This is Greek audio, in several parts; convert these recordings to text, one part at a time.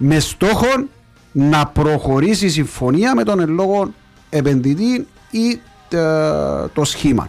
με στόχο να προχωρήσει η συμφωνία με τον εν λόγω επενδυτή ή το σχήμα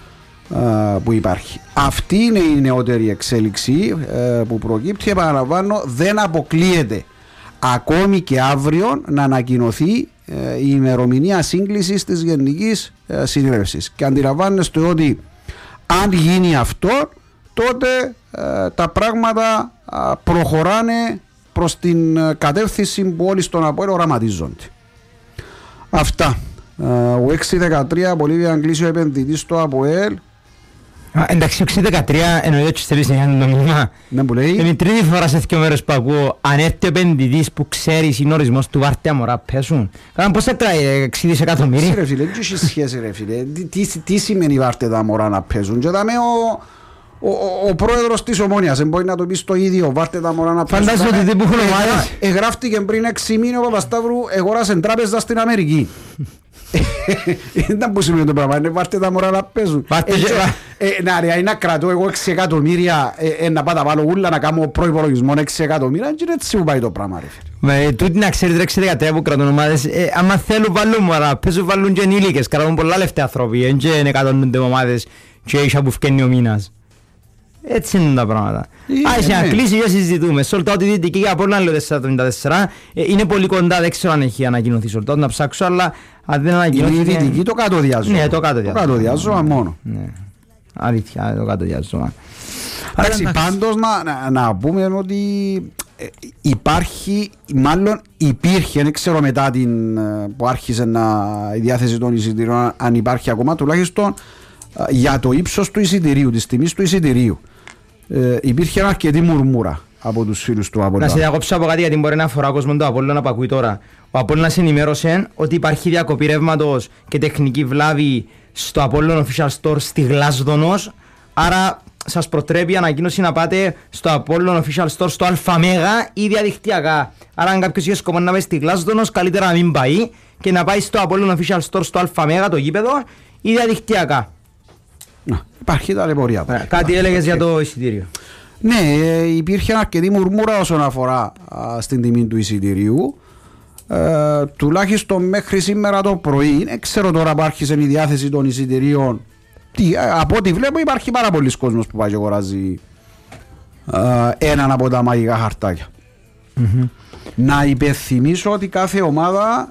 που υπάρχει. Αυτή είναι η νεότερη εξέλιξη που προκύπτει. Επαναλαμβάνω, δεν αποκλείεται ακόμη και αύριο να ανακοινωθεί η ημερομηνία σύγκλησης της Γενικής Συνέλευσης. Και αντιλαμβάνεστε ότι αν γίνει αυτό, τότε τα πράγματα προχωράνε προς την κατεύθυνση που όλοι στον ΑΠΟΕΛ οραματίζονται. Αυτά. Ο 6-13 Πολύβια Αγγλίσιο επενδυτής στο ΑΠΟΕΛ. Εντάξει, 6-13 εννοείται ότι στέλνεις το μήνυμα. Ναι, που λέει. Είναι η τρίτη φορά σε 2 μέρες που ακούω αν έρθει ο επενδυτής που ξέρει συνορισμός του Βάρτε Αμορά πέσουν. Κάναν πώς θα τράει 6 δισεκατομμύρια. Ρε φίλε, δεν έχει σχέση ρε φίλε. Τι σημαίνει Βάρτε Αμορά να πέσουν. Και δάμε ο πρόεδρος της Ομόνοιας δεν μπορεί να το πει στο ίδιο. Βάρτε Αμορά να πέσουν. Φαντάζομαι ότι δεν μπορούν ομάδες. Εγγράφτηκε πριν 6 μήνες ο Παπασταύρου αγόρασε τράπεζα στην Αμερική. Δεν που σημαίνει το πράγμα, είναι βάρτε τα μωρά να παίζουν. Να ρε, να κρατώ εγώ 6 εκατομμύρια να πάω τα βάλω ούλα να κάνω προϋπολογισμό 6 εκατομμύρια και έτσι που πάει το πράγμα ρε. Τούτοι να ξέρετε 6-13 που κρατούν ομάδες, άμα θέλουν βάλουν μωρά, παίζουν βάλουν και ενήλικες, κρατούν πολλά λεφτά άνθρωποι, δεν εκατονούνται ομάδες και ίσα που φκένει ο μήνας. Έτσι είναι τα πράγματα. Άρχισε να κλείσει και συζητούμε. Σολτάω τη Δυτική Απόλλωνα λέω 4-54. Είναι πολύ κοντά, δεν ξέρω αν έχει ανακοινωθεί Σολτάω, να ψάξω, αλλά αν δεν ανακοινωθεί. Είναι η Δυτική το κάτω διάζωμα. Ναι, το κάτω διάζωμα μόνο. Αλήθεια, το κάτω διάζωμα. Εντάξει, πάντως να πούμε ότι υπάρχει, μάλλον υπήρχε, δεν ξέρω μετά που άρχισε η διάθεση των εισιτηρίων αν υπάρχει ακόμα, τουλάχιστον για το ύψος του εισιτηρίου, της τιμής του εισιτηρίου. Υπήρχε αρκετή μουρμούρα από τους φίλους του Απόλλωνα. Να σε διακόψω από κάτι γιατί μπορεί να αφορά κόσμο του Απόλλωνα που ακούει τώρα. Ο Απόλλωνας ενημέρωσε ότι υπάρχει διακοπή ρεύματος και τεχνική βλάβη στο Apollo Official Store στη Γλάσδονος. Άρα σας προτρέπει η ανακοίνωση να πάτε στο Apollo Official Store στο ΑΜΕΓΑ ή διαδικτυακά. Άρα αν κάποιος είχε σκοπό να πάει στη Γλάσδονος, καλύτερα να μην πάει και να πάει στο Apollo Official Store στο ΑΜΕΓΑ, το γήπεδο, ή διαδικτυακά. Υπάρχει ταλαιπωρία. Κάτι έλεγες για το εισιτήριο. Ναι, υπήρχε αρκετή μουρμούρα όσον αφορά στην τιμή του εισιτηρίου. Τουλάχιστον μέχρι σήμερα το πρωί, δεν ξέρω τώρα που άρχισε η διάθεση των εισιτηρίων. Από ό,τι βλέπω υπάρχει πάρα πολλοί κόσμος που πάει και αγοράζει έναν από τα μαγικά χαρτάκια. Να υπενθυμίσω ότι κάθε ομάδα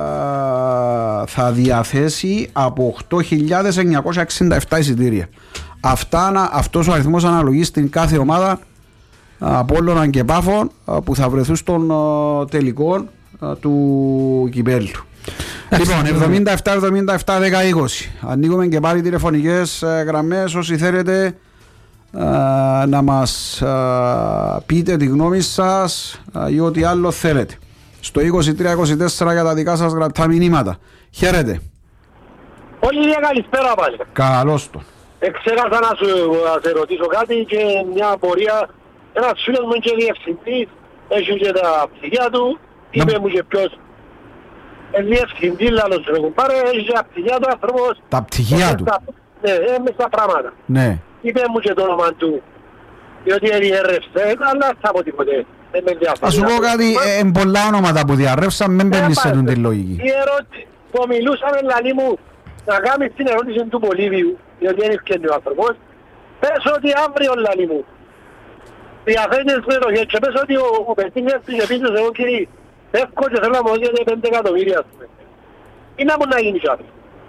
θα διαθέσει από 8.967 εισιτήρια. Αυτός ο αριθμός αναλογεί στην κάθε ομάδα Απόλλωνα και Πάφων που θα βρεθούν στον τελικό του κυπέλλου. Λοιπόν, 77-77-10-20. Ανοίγουμε και πάλι τηλεφωνικές γραμμές όσοι θέλετε να μας πείτε τη γνώμη σας ή ό,τι άλλο θέλετε. Στο 23-24 για τα δικά σας γραπτά μηνύματα. Χαίρετε. Πολύ καλησπέρα πάλι. Καλώς το. Εξέρασα να σε ρωτήσω κάτι και μια απορία. Ένας φίλος μου και διευθυντής, έχει και τα πτυχία του, είπε μου και ποιος διευθυντή, λάλλον σου έχουν πάρει, έχει και τα πτυχία του άνθρωπος. Τα πτυχία του. Ναι, μες τα πράγματα. Ναι. Είπε μου και το όνομα του, διότι διέρρευσε, αλλά θα πω τίποτε. Θα σου πω κάτι, πολλά ονόματα που διαρρεύσαν, μην παίρνεις σε την λογική. Η ερώτηση που μιλούσαμε λαλί μου, να κάνεις την ερώτηση του Πολύβιου, διότι είναι ευκαιρνή ο άνθρωπος, πες ότι αύριο λαλί μου, διαθέτεις μετοχές και πες ότι ο Πετίνιας της επίσης εγώ κύριε, εύκολο και θέλω να μου δίνετε 5 εκατομμύρια. Ή να μου να γίνει κάτι.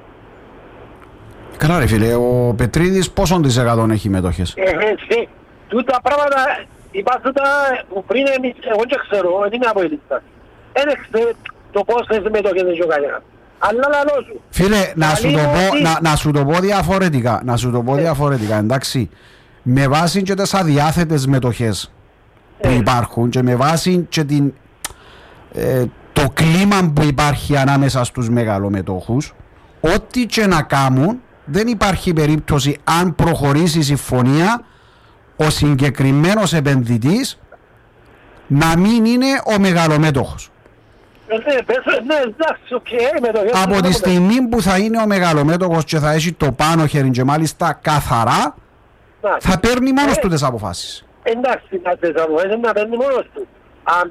Καλά ρε φίλε, ο Πετρίδης πόσον της εκατόν έχει μετοχές? Τούτα πράγματα υπάρχουν που πριν εμείς, εγώ δεν ξέρω, δεν είναι από η λίστα. Ένεξε το πώς θες μετοχές δεν έχει ο κανένας. Αλλά λαλό σου. Φίλε, να σου το πω διαφορετικά, εντάξει. Με βάση και τις αδιάθετες μετοχές που υπάρχουν και με βάση και το κλίμα που υπάρχει ανάμεσα στους μεγαλομετόχους, ό,τι και να κάνουν δεν υπάρχει περίπτωση αν προχωρήσει η συμφωνία ο συγκεκριμένος επενδυτής να μην είναι ο μεγαλομέτωχος. Από τη στιγμή που θα είναι ο μεγαλομέτωχος και θα έχει το πάνω χέρι και μάλιστα καθαρά, θα παίρνει μόνος του τις αποφάσεις. Εντάξει, να παίρνει μόνος του.